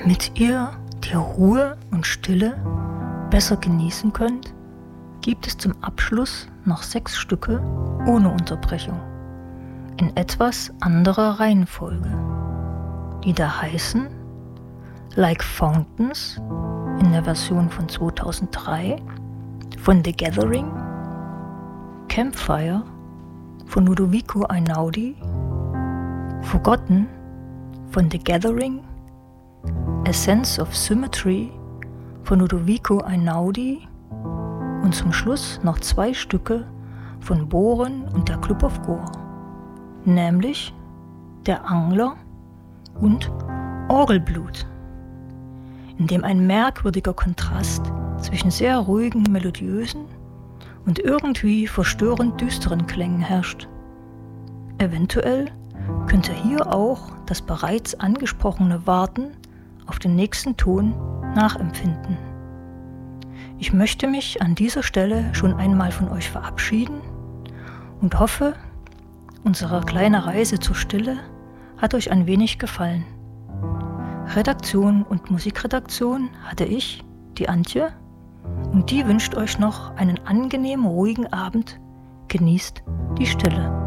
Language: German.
Damit ihr die Ruhe und Stille besser genießen könnt, gibt es zum Abschluss noch 6 Stücke ohne Unterbrechung, in etwas anderer Reihenfolge, die da heißen Like Fountains in der Version von 2003 von The Gathering, Campfire von Ludovico Einaudi, Forgotten von The Gathering, A Sense of Symmetry von Ludovico Einaudi und zum Schluss noch 2 Stücke von Bohren und der Club of Gore, nämlich Der Angler und Orgelblut, in dem ein merkwürdiger Kontrast zwischen sehr ruhigen, melodiösen und irgendwie verstörend düsteren Klängen herrscht. Eventuell könnte hier auch das bereits angesprochene Warten auf den nächsten Ton nachempfinden. Ich möchte mich an dieser Stelle schon einmal von euch verabschieden und hoffe, unsere kleine Reise zur Stille hat euch ein wenig gefallen. Redaktion und Musikredaktion hatte ich, die Antje, und die wünscht euch noch einen angenehmen, ruhigen Abend. Genießt die Stille.